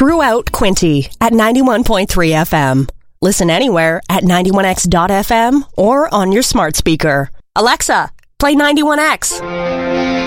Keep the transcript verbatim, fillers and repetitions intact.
throughout Quinte at ninety-one point three F M. Listen anywhere at ninety-one X dot F M or on your smart speaker. Alexa, play ninety-one X.